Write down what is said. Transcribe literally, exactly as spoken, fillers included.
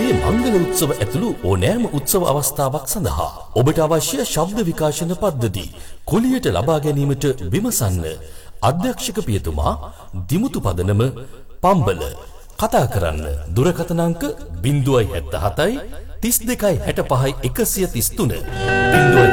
මේ මංගල උත්සව ඇතුළු ඕනෑම උත්සව අවස්ථාවක් සඳහා ඔබට අවශ්‍ය ශබ්ද විකාශන පද්ධති කුලියට ලබා ගැනීමට විමසන්න. අධ්‍යක්ෂක පියතුමා දිමුතු පදනම පම්බල. කතා කරන්න දුරකථන අංක ज़ीरो सात सात තිස් දෙකයි හැට පහයි එකසිය තිස් තුන.